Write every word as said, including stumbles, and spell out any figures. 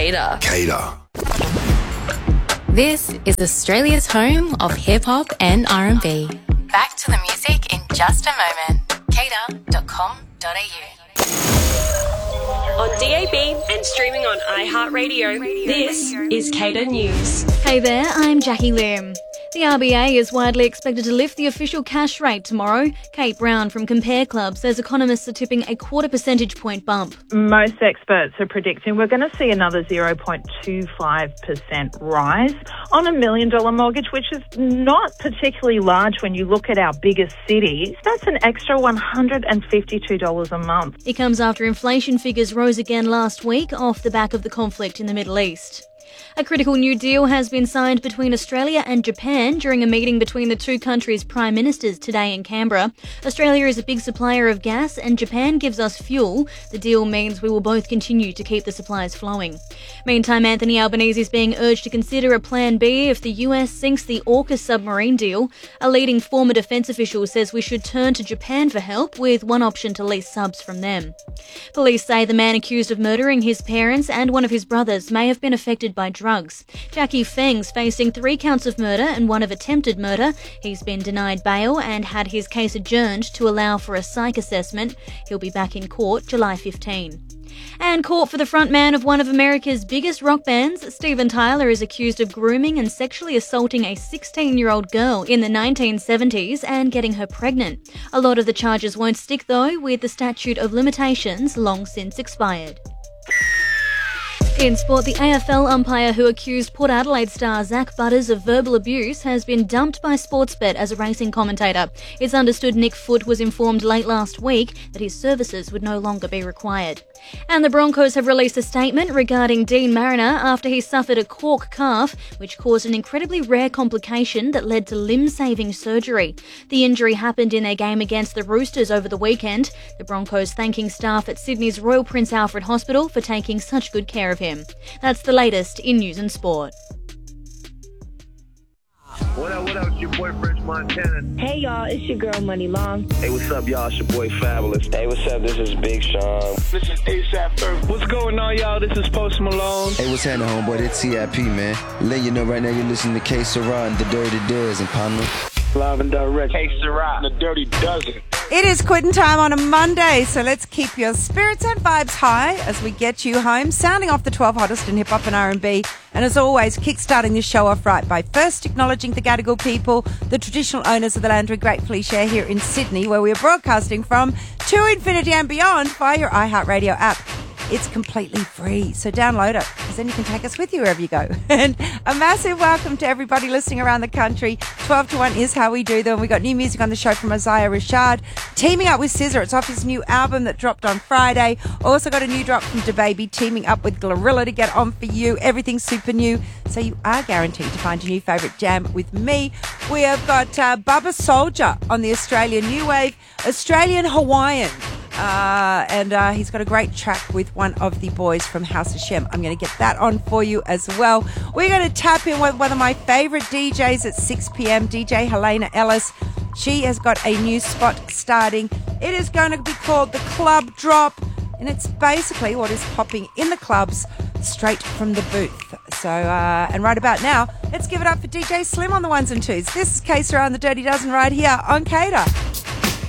Cater. Cater. This is Australia's home of hip-hop and R and B. Back to the music in just a moment. cater dot com dot a u. On D A B and streaming on iHeartRadio, this is Cater News. Hey there, I'm Jackie Lim. The R B A is widely expected to lift the official cash rate tomorrow. Kate Brown from Compare Club says economists are tipping a quarter percentage point bump. Most experts are predicting we're going to see another zero point two five percent rise on a million dollar mortgage, which is not particularly large when you look at our biggest cities. That's an extra one hundred fifty-two dollars a month. It comes after inflation figures rose again last week off the back of the conflict in the Middle East. A critical new deal has been signed between Australia and Japan during a meeting between the two countries' prime ministers today in Canberra. Australia is a big supplier of gas and Japan gives us fuel. The deal means we will both continue to keep the supplies flowing. Meantime, Anthony Albanese is being urged to consider a plan B if the U S sinks the AUKUS submarine deal. A leading former defence official says we should turn to Japan for help, with one option to lease subs from them. Police say the man accused of murdering his parents and one of his brothers may have been affected by drugs. Jackie Feng's facing three counts of murder and one of attempted murder. He's been denied bail and had his case adjourned to allow for a psych assessment. He'll be back in court July fifteenth. And court for the frontman of one of America's biggest rock bands, Steven Tyler is accused of grooming and sexually assaulting a sixteen-year-old girl in the nineteen seventies and getting her pregnant. A lot of the charges won't stick though, with the statute of limitations long since expired. In sport, the A F L umpire who accused Port Adelaide star Zach Butters of verbal abuse has been dumped by Sportsbet as a racing commentator. It's understood Nick Foote was informed late last week that his services would no longer be required. And the Broncos have released a statement regarding Dean Mariner after he suffered a cork calf, which caused an incredibly rare complication that led to limb-saving surgery. The injury happened in their game against the Roosters over the weekend. The Broncos thanking staff at Sydney's Royal Prince Alfred Hospital for taking such good care of him. That's the latest in news and sport. What up, what up, it's your boy French Montana. Hey y'all, it's your girl Money Long. Hey, what's up, y'all? It's your boy Fabulous. Hey, what's up? This is Big Sean. This is ASAP Ferg. What's going on, y'all? This is Post Malone. Hey, what's happening, homeboy? It's T I P, man. Let you know right now you're listening to K Sarah and the Dirty Dozen, partner. Live and direct. K Sarah, the Dirty Dozen. It is quitting time on a Monday, so let's keep your spirits and vibes high as we get you home, sounding off the twelve hottest in hip-hop and R and B. And as always, kickstarting the show off right by first acknowledging the Gadigal people, the traditional owners of the land we gratefully share here in Sydney, where we are broadcasting from to infinity and beyond via your iHeartRadio app. It's completely free, so download it, because then you can take us with you wherever you go. And a massive welcome to everybody listening around the country. twelve to one is how we do them. We got new music on the show from Isaiah Rashad, teaming up with S Z A. It's off his new album that dropped on Friday. Also got a new drop from DaBaby, teaming up with Glorilla to get on for you. Everything's super new, so you are guaranteed to find your new favourite jam with me. We have got uh, Bubba Soldier on the Australian New Wave, Australian Hawaiian. Uh, and uh, he's got a great track with one of the boys from House of Shem. I'm going to get that on for you as well. We're going to tap in with one of my favourite D Js at six p.m, D J Helena Ellis. She has got a new spot starting. It is going to be called The Club Drop, and it's basically what is popping in the clubs straight from the booth. So, uh, and right about now, let's give it up for D J Slim on the ones and twos. This is K Sarah and the Dirty Dozen right here on Cater.